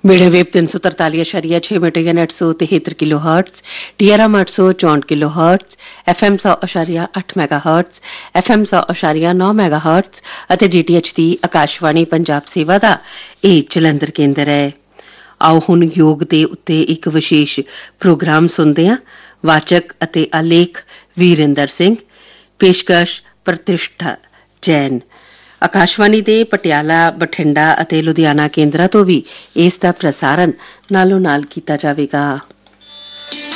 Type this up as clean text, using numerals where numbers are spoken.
Medium wave 343.6 metre यानी 873 kilo hertz, TRM 864 kilo hertz, FM 100.8 mega hertz, FM 100.9 mega hertz ਅਤੇ DTH ਦੀ ਆਕਾਸ਼ਵਾਣੀ ਪੰਜਾਬ ਸੇਵਾ ਦਾ ਇਹ ਜਲੰਧਰ ਕੇਂਦਰ ਹੈ। ਆਓ ਹੁਣ ਯੋਗ ਦੇ ਉੱਤੇ ਇੱਕ ਵਿਸ਼ੇਸ਼ ਪ੍ਰੋਗਰਾਮ ਸੁਣਦੇ ਹਾਂ। ਵਾਚਕ ਅਤੇ ਆਲੇਖ ਵੀਰਿੰਦਰ ਸਿੰਘ, ਪੇਸ਼ਕਸ਼ ਪ੍ਰਤਿਸ਼ਠਾ ਜੈਨ। ਆਕਾਸ਼ਵਾਣੀ ਦੇ ਪਟਿਆਲਾ, ਬਠਿੰਡਾ ਅਤੇ ਲੁਧਿਆਣਾ ਕੇਂਦਰਾਂ ਤੋਂ ਵੀ ਇਸ ਦਾ ਪ੍ਰਸਾਰਣ ਨਾਲੋਂ ਨਾਲ ਕੀਤਾ ਜਾਵੇਗਾ।